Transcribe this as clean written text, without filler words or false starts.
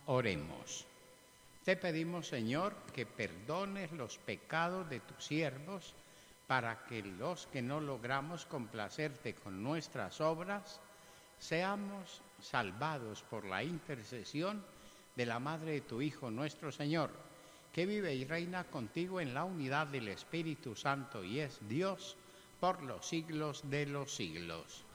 Oremos. Te pedimos, Señor, que perdones los pecados de tus siervos, para que los que no logramos complacerte con nuestras obras, seamos salvados por la intercesión de la Madre de tu Hijo nuestro Señor, que vive y reina contigo en la unidad del Espíritu Santo y es Dios por los siglos de los siglos.